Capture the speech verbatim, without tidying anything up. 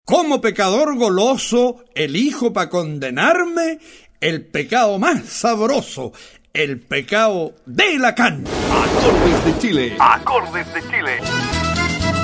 Como pecador goloso, elijo para condenarme el pecado más sabroso, el pecado de Lacan. Acordes de Chile. Acordes de Chile.